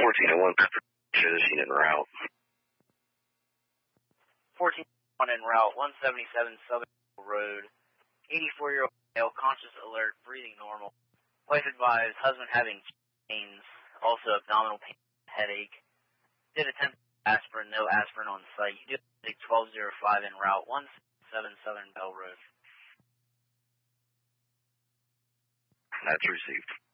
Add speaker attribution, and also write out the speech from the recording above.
Speaker 1: 1401 finishing en route.
Speaker 2: 1401 en route, 177 Southern Road. 84-year-old male, conscious, alert, breathing normal. Wife advised, husband having pains, also abdominal pain, headache. Did attempt aspirin, no aspirin on site. You did 1205 en route, 177 Southern Bell Road.
Speaker 1: That's received.